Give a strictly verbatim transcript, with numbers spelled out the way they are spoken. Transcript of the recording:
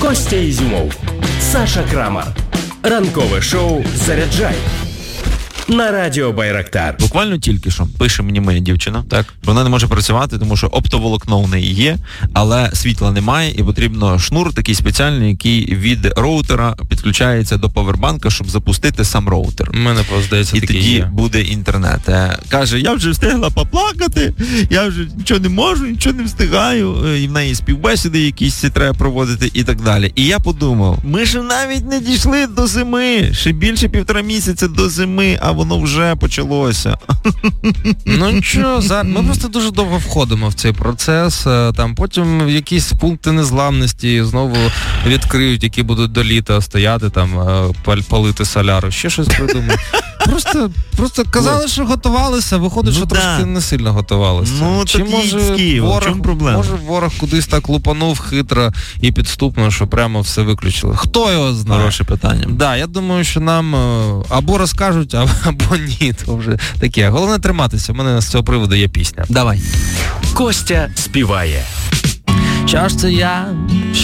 Костя Ізюмов, Саша Крамар. Ранкове шоу «Заряджай» на радіо Байрактар. Буквально тільки що пише мені моя дівчина, так, вона не може працювати, тому що оптоволокно в неї є, але світла немає і потрібно шнур такий спеціальний, який від роутера підключається до павербанка, щоб запустити сам роутер. У мене, здається, і тоді є. Буде інтернет. Каже, я вже встигла поплакати, я вже нічого не можу, нічого не встигаю, і в неї співбесіди якісь треба проводити і так далі. І я подумав, ми ж навіть не дійшли до зими, ще більше півтора місяця до зими, а воно вже почалося. Ну нічого, ми просто дуже довго входимо в цей процес, там потім якісь пункти незламності знову відкриють, які будуть до літа стояти, там, палити соляру, ще щось придумають. Просто, просто казали, що готувалися, виходить, ну, що да. трошки не сильно готувалися. Ну, Чи може ворог, може ворог кудись так лупанув хитро і підступно, що прямо все виключили. Хто його знає? Хороше питання. Да, я думаю, що нам або розкажуть, або ні. То вже таке. Головне триматися. У мене з цього приводу є пісня. Давай. Костя співає. Що ж це я